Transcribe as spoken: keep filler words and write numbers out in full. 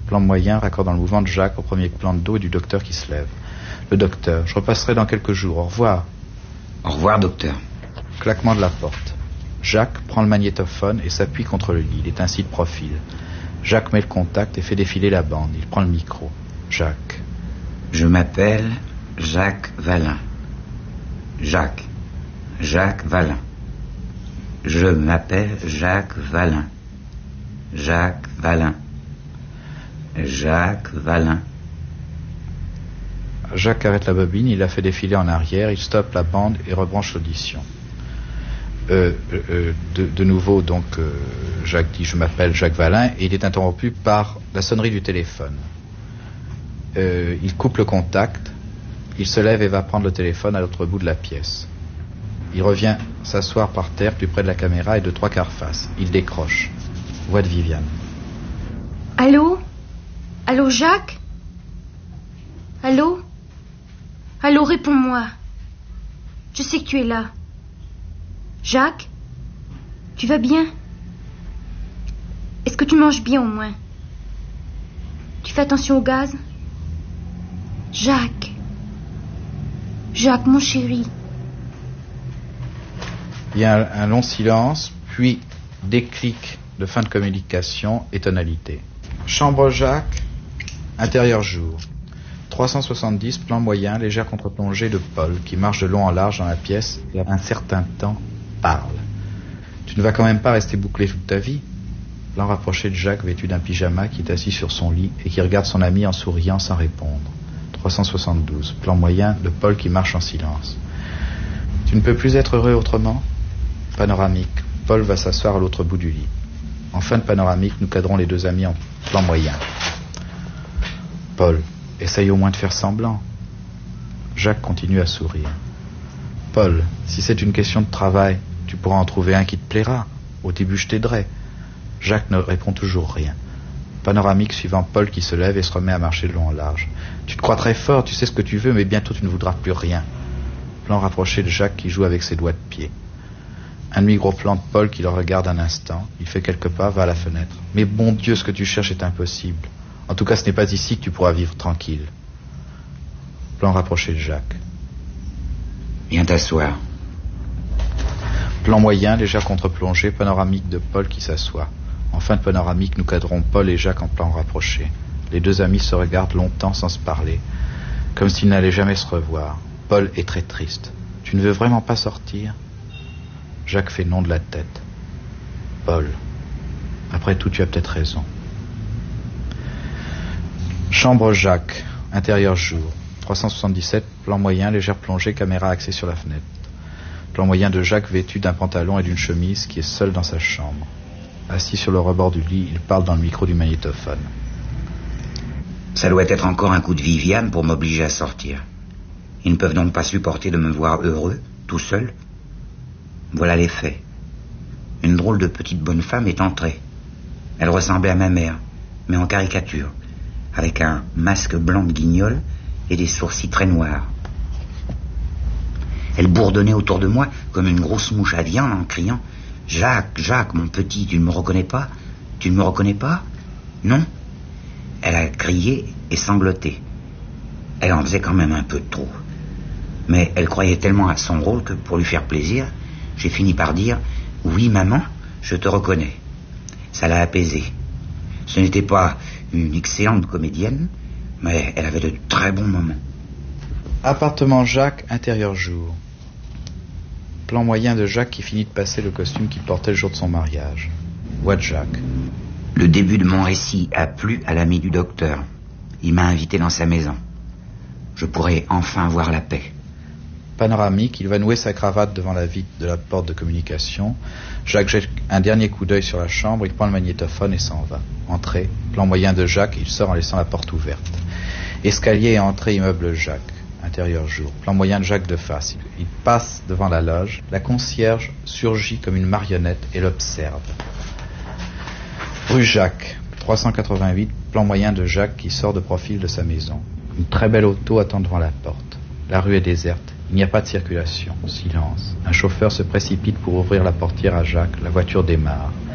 Plan moyen, raccord dans le mouvement de Jacques au premier plan de dos et du docteur qui se lève. Le docteur, je repasserai dans quelques jours, au revoir. Au revoir, docteur. Claquement de la porte. Jacques prend le magnétophone et s'appuie contre le lit. Il est ainsi de profil. Jacques met le contact et fait défiler la bande. Il prend le micro. Jacques. Je m'appelle Jacques Vallin. Jacques. Jacques Vallin. Je m'appelle Jacques Vallin. Jacques Vallin. Jacques Vallin. Jacques arrête la bobine, il la fait défiler en arrière, il stoppe la bande et rebranche l'audition. Euh, euh, de, de nouveau, donc, euh, Jacques dit « Je m'appelle Jacques Vallin » et il est interrompu par la sonnerie du téléphone. Euh, il coupe le contact, il se lève et va prendre le téléphone à l'autre bout de la pièce. Il revient s'asseoir par terre plus près de la caméra et de trois quarts face. Il décroche. Voix de Viviane. Allô? Allô, Jacques? Allô? Allô, réponds-moi. Je sais que tu es là. Jacques? Tu vas bien? Est-ce que tu manges bien au moins? Tu fais attention au gaz? Jacques. Jacques, mon chéri. Il y a un, un long silence, puis déclic de fin de communication et tonalité. Chambre Jacques, intérieur jour. trois cent soixante-dix, plan moyen, légère contre-plongée de Paul, qui marche de long en large dans la pièce et à un certain temps parle. Tu ne vas quand même pas rester bouclé toute ta vie? Plan rapproché de Jacques vêtu d'un pyjama qui est assis sur son lit et qui regarde son ami en souriant sans répondre. trois cent soixante-douze, plan moyen de Paul qui marche en silence. Tu ne peux plus être heureux autrement? Panoramique, Paul va s'asseoir à l'autre bout du lit. En fin de panoramique, nous cadrons les deux amis en plan moyen. Paul, essaye au moins de faire semblant. Jacques continue à sourire. Paul, si c'est une question de travail, tu pourras en trouver un qui te plaira. Au début, je t'aiderai. Jacques ne répond toujours rien. Panoramique suivant Paul qui se lève et se remet à marcher de long en large. Tu te crois très fort, tu sais ce que tu veux, mais bientôt tu ne voudras plus rien. Plan rapproché de Jacques qui joue avec ses doigts de pied. Un demi-gros plan de Paul qui le regarde un instant. Il fait quelques pas, va à la fenêtre. Mais bon Dieu, ce que tu cherches est impossible. En tout cas, ce n'est pas ici que tu pourras vivre tranquille. Plan rapproché de Jacques. Viens t'asseoir. Plan moyen, légère contre-plongée, panoramique de Paul qui s'assoit. En fin de panoramique, nous cadrons Paul et Jacques en plan rapproché. Les deux amis se regardent longtemps sans se parler, comme s'ils n'allaient jamais se revoir. Paul est très triste. Tu ne veux vraiment pas sortir? Jacques fait non de la tête. Paul, après tout, tu as peut-être raison. Chambre Jacques, intérieur jour. trois cent soixante-dix-sept, plan moyen, légère plongée, caméra axée sur la fenêtre. Plan moyen de Jacques vêtu d'un pantalon et d'une chemise qui est seul dans sa chambre. Assis sur le rebord du lit, il parle dans le micro du magnétophone. Ça doit être encore un coup de Viviane pour m'obliger à sortir. Ils ne peuvent donc pas supporter de me voir heureux, tout seul. Voilà les faits. Une drôle de petite bonne femme est entrée. Elle ressemblait à ma mère, mais en caricature, avec un masque blanc de guignol et des sourcils très noirs. Elle bourdonnait autour de moi comme une grosse mouche à viande en criant « Jacques, Jacques, mon petit, tu ne me reconnais pas? Tu ne me reconnais pas? Non ?» Elle a crié et sangloté. Elle en faisait quand même un peu trop. Mais elle croyait tellement à son rôle que, pour lui faire plaisir, j'ai fini par dire « Oui, maman, je te reconnais. » Ça l'a apaisée. Ce n'était pas une excellente comédienne, mais elle avait de très bons moments. Appartement Jacques, intérieur jour. Plan moyen de Jacques qui finit de passer le costume qu'il portait le jour de son mariage. Voix de Jacques. Le début de mon récit a plu à l'ami du docteur. Il m'a invité dans sa maison. Je pourrai enfin voir la paix. Panoramique, il va nouer sa cravate devant la vitre de la porte de communication. Jacques jette un dernier coup d'œil sur la chambre, il prend le magnétophone et s'en va. Entrée, plan moyen de Jacques, il sort en laissant la porte ouverte. Escalier et entrée immeuble Jacques, intérieur jour. Plan moyen de Jacques de face. Il passe devant la loge. La concierge surgit comme une marionnette et l'observe. Rue Jacques, trois cent quatre-vingt-huit, plan moyen de Jacques qui sort de profil de sa maison. Une très belle auto attend devant la porte. La rue est déserte. Il n'y a pas de circulation. Silence. Un chauffeur se précipite pour ouvrir la portière à Jacques. La voiture démarre.